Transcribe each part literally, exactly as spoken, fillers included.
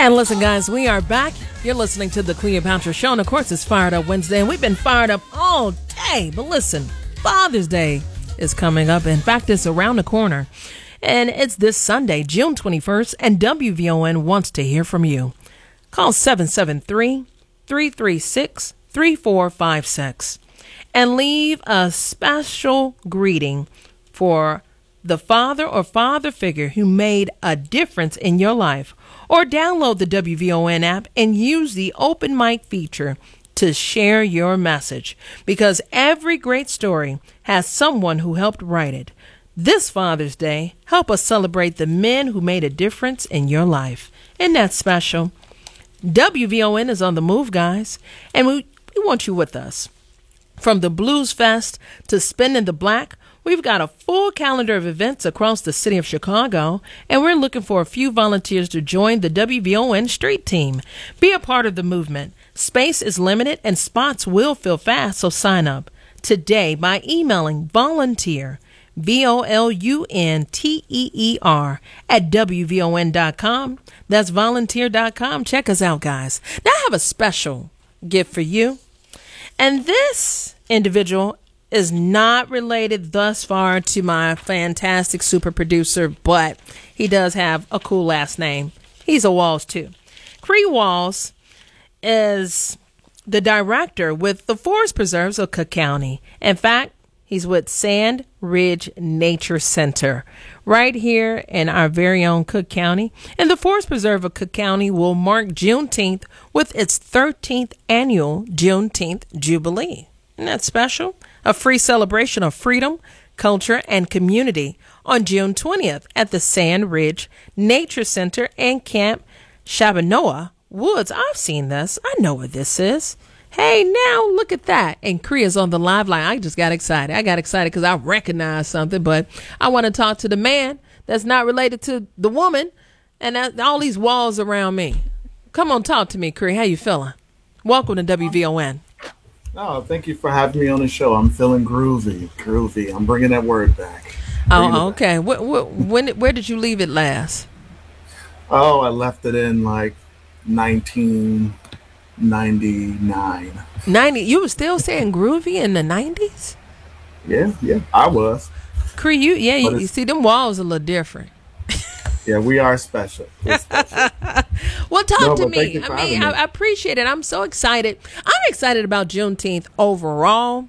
And listen, guys, we are back. You're listening to the Cleopatra Show, and of course, it's Fired Up Wednesday, and we've been fired up all day. But listen, Father's Day is coming up. In fact, it's around the corner, and it's this Sunday, June twenty-first, and W V O N wants to hear from you. Call seven seven three, three three six, three four five six and leave a special greeting for the father or father figure who made a difference in your life. Or download the W V O N app and use the open mic feature to share your message, because every great story has someone who helped write it. This Father's Day, help us celebrate the men who made a difference in your life. Isn't that special? W V O N is on the move, guys, and we, we want you with us. From the Blues Fest to Spinning the Black, we've got a full calendar of events across the city of Chicago, and we're looking for a few volunteers to join the W V O N street team. Be a part of the movement. Space is limited and spots will fill fast, so sign up today by emailing volunteer, V O L U N T E E R, at W V O N dot com. That's volunteer dot com. Check us out, guys. Now I have a special gift for you. And this individual is not related thus far to my fantastic super producer, but he does have a cool last name. He's a Walls, too. Cree Walls is the director with the Forest Preserves of Cook County. In fact, he's with Sand Ridge Nature Center right here in our very own Cook County. And the Forest Preserve of Cook County will mark Juneteenth with its thirteenth annual Juneteenth Jubilee. Isn't that special? A free celebration of freedom, culture, and community on June twentieth at the Sand Ridge Nature Center and Camp Shabanoa Woods. I've seen this. I know what this is. Hey, now look at that. And Kria's on the live line. I just got excited. I got excited because I recognized something, but I want to talk to the man that's not related to the woman and that, all these walls around me. Come on, talk to me, Kria. How you feeling? Welcome to W V O N. Oh, thank you for having me on the show. I'm feeling groovy, groovy. I'm bringing that word back. Bringing oh, okay. What, what, when, where did you leave it last? Oh, I left it in like nineteen ninety-nine. ninety. You were still saying groovy in the nineties? Yeah, yeah, I was. Cree, you, yeah, you, you see, them walls a little different. Yeah, we are special. special. Well, talk no, to me. I mean, I, I appreciate it. I'm so excited. I'm excited about Juneteenth overall,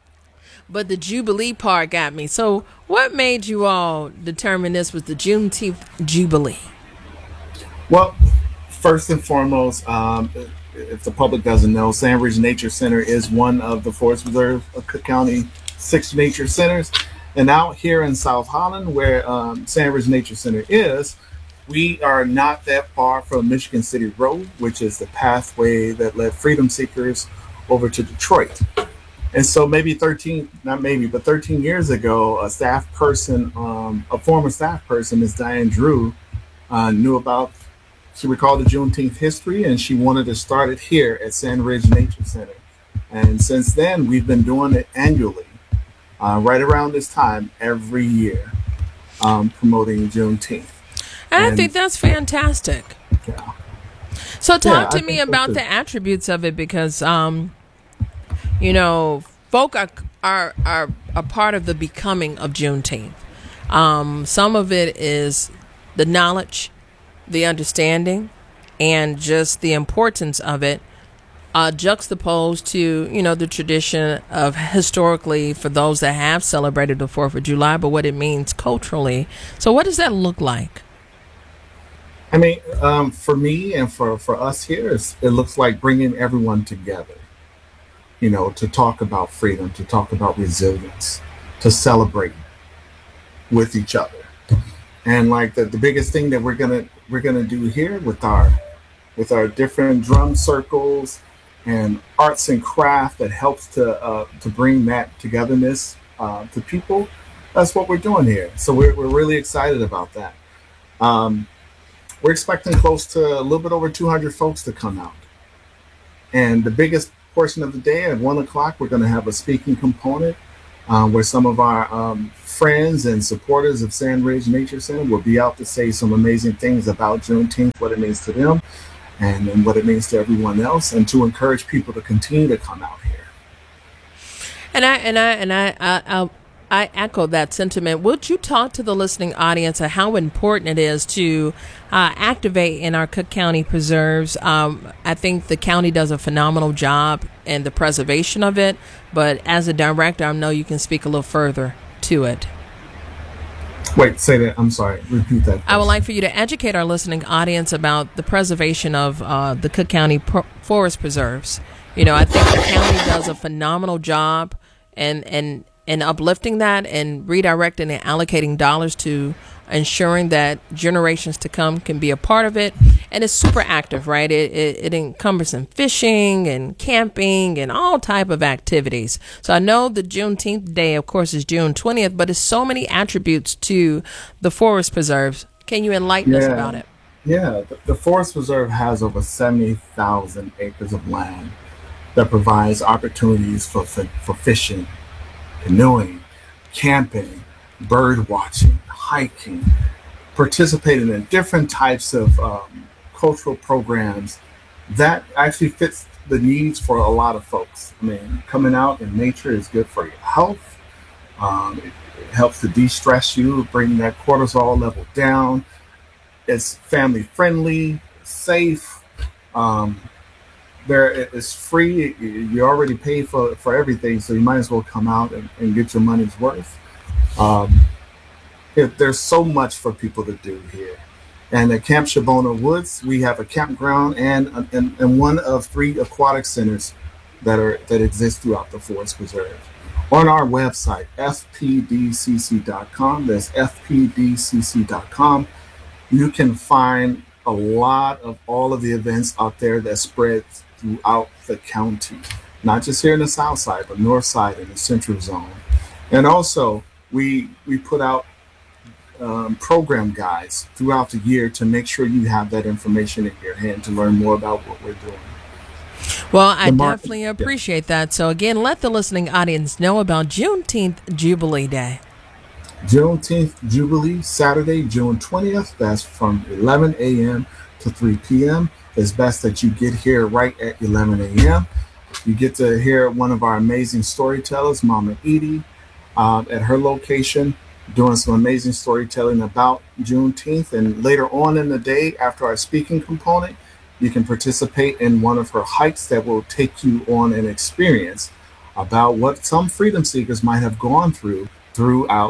but the Jubilee part got me. So what made you all determine this was the Juneteenth Jubilee? Well, first and foremost, um, if the public doesn't know, Sand Ridge Nature Center is one of the Forest Preserve of Cook County six nature centers. And out here in South Holland, where um, Sand Ridge Nature Center is, we are not that far from Michigan City Road, which is the pathway that led freedom seekers over to Detroit. And so maybe thirteen, not maybe, but thirteen years ago, a staff person, um, a former staff person, Miz Diane Drew, uh, knew about, she recalled the Juneteenth history, and she wanted to start it here at Sand Ridge Nature Center. And since then, we've been doing it annually. Uh, right around this time every year, um, promoting Juneteenth. And, and I think that's fantastic. Yeah. So talk yeah, to me about the attributes of it, because, um, you know, folk are, are, are a part of the becoming of Juneteenth. Um, some of it is the knowledge, the understanding, and just the importance of it. Uh, juxtaposed to, you know, the tradition of historically for those that have celebrated the fourth of July, but what it means culturally. So what does that look like? I mean, um, for me and for, for us here, it's, it looks like bringing everyone together, you know, to talk about freedom, to talk about resilience, to celebrate with each other. And like the, the biggest thing that we're gonna we're gonna do here with our with our different drum circles and arts and craft that helps to uh, to bring that togetherness uh, to people. That's what we're doing here. So we're we're really excited about that. Um, we're expecting close to a little bit over two hundred folks to come out. And the biggest portion of the day at one o'clock, we're going to have a speaking component um, where some of our um, friends and supporters of Sandridge Nature Center will be out to say some amazing things about Juneteenth, what it means to them, and, and what it means to everyone else, and to encourage people to continue to come out here. And I and I and I I, I, I echo that sentiment. Would you talk to the listening audience of how important it is to uh, activate in our Cook County preserves? Um, I think the county does a phenomenal job in the preservation of it, but as a director, I know you can speak a little further to it. Wait, say that. I'm sorry. Repeat that. I would like for you to educate our listening audience about the preservation of uh, the Cook County Pro- Forest Preserves. You know, I think the county does a phenomenal job and and and uplifting that and redirecting and allocating dollars to ensuring that generations to come can be a part of it. And it's super active, right? It, it, it encumbers in fishing and camping and all type of activities. So I know the Juneteenth day, of course, is June twentieth, but it's so many attributes to the forest preserves. Can you enlighten yeah. us about it? Yeah, the, the Forest Preserve has over seventy thousand acres of land that provides opportunities for, for, for fishing, canoeing, camping, bird watching, hiking, participating in different types of um, cultural programs that actually fits the needs for a lot of folks. I mean, coming out in nature is good for your health. Um, it, it helps to de-stress you, bring that cortisol level down. It's family friendly, safe. Um, there, it's free. You already paid for, for everything, so you might as well come out and, and get your money's worth. Um, it, there's so much for people to do here. And at Camp Shabona Woods, we have a campground and, and and one of three aquatic centers that are that exist throughout the Forest Preserve. On our website, f p d c c dot com, that's f p d c c dot com, you can find a lot of all of the events out there that spread throughout the county, not just here in the south side, but north side and the central zone. And also, we we put out um, program guides throughout the year to make sure you have that information in your hand to learn more about what we're doing. Well, I mar- definitely appreciate yeah. that. So again, let the listening audience know about Juneteenth Jubilee Day. Juneteenth Jubilee, Saturday, June twentieth. That's from eleven a.m. to three p.m. It's best that you get here right at eleven a.m. You get to hear one of our amazing storytellers, Mama Edie, um, at her location, doing some amazing storytelling about Juneteenth. And later on in the day, after our speaking component, you can participate in one of her hikes that will take you on an experience about what some freedom seekers might have gone through throughout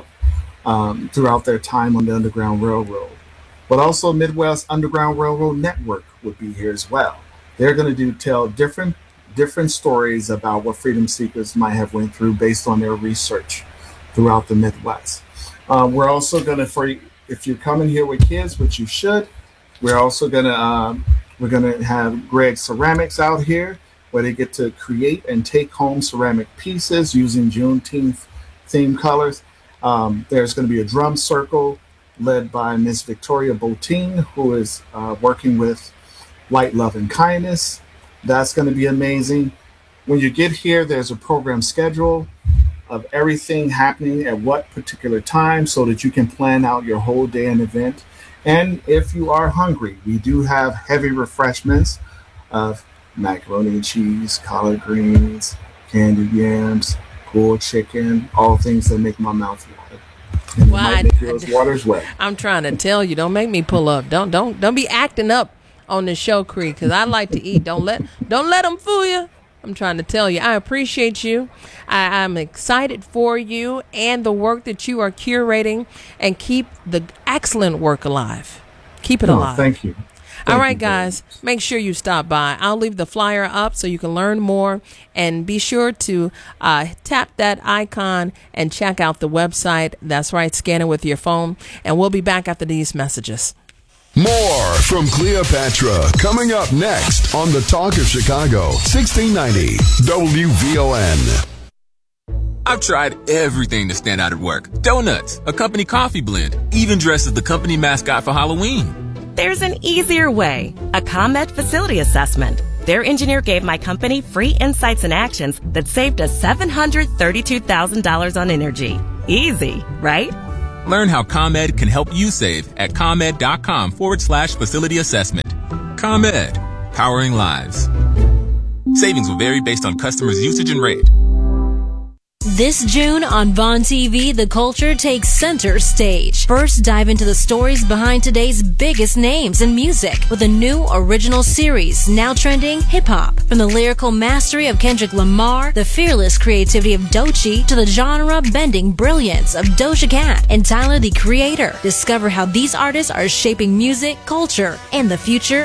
um, throughout their time on the Underground Railroad. But also Midwest Underground Railroad Network would be here as well. They're going to do tell different different stories about what freedom seekers might have went through based on their research throughout the Midwest. Uh, we're also going to, for if you're coming here with kids, which you should, we're also going to um, we're going to have Greg Ceramics out here, where they get to create and take home ceramic pieces using Juneteenth theme colors. Um, there's going to be a drum circle led by Miss Victoria Botine, who is uh, working with Light, Love, and Kindness. That's going to be amazing. When you get here, there's a program schedule of everything happening at what particular time so that you can plan out your whole day and event. And if you are hungry, we do have heavy refreshments of macaroni and cheese, collard greens, candied yams, pulled chicken, all things that make my mouth water. And well, might make yours water's wet. I'm trying to tell you, don't make me pull up. Don't don't don't be acting up on the show, Creek, because I like to eat. Don't let don't let them fool you. I'm trying to tell you, I appreciate you. I, I'm excited for you and the work that you are curating, and keep the excellent work alive. Keep it oh, alive. Thank you. Thank All right, you, guys, make sure you stop by. I'll leave the flyer up so you can learn more, and be sure to uh, tap that icon and check out the website. That's right, scan it with your phone, and we'll be back after these messages. More from Cleopatra coming up next on the Talk of Chicago, sixteen ninety W V O N. I've tried everything to stand out at work. Donuts, a company coffee blend, even dressed as the company mascot for Halloween. There's an easier way, a ComEd facility assessment. Their engineer gave my company free insights and actions that saved us seven hundred thirty-two thousand dollars on energy. Easy, right? Learn how ComEd can help you save at ComEd.com forward slash facility assessment. ComEd, powering lives. Savings will vary based on customers' usage and rate. This June on Vaughn T V, the culture takes center stage. First, dive into the stories behind today's biggest names in music with a new original series now trending hip-hop. From the lyrical mastery of Kendrick Lamar, the fearless creativity of Doechii, to the genre-bending brilliance of Doja Cat and Tyler, the Creator. Discover how these artists are shaping music, culture, and the future